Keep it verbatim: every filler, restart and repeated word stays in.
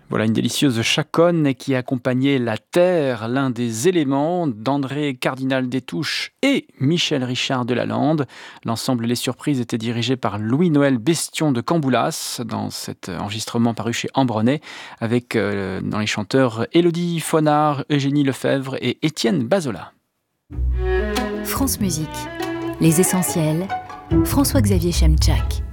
Voilà une délicieuse chaconne qui accompagnait la terre, l'un des éléments d'André Cardinal-Détouche et Michel Richard de Lalande. L'ensemble Les Surprises était dirigé par Louis-Noël Bestion de Camboulas dans cet enregistrement paru chez Ambronay avec euh, dans les chanteurs Élodie Fonard, Eugénie Lefebvre et Étienne Bazola. France Musique, les essentiels, François-Xavier Chemczak.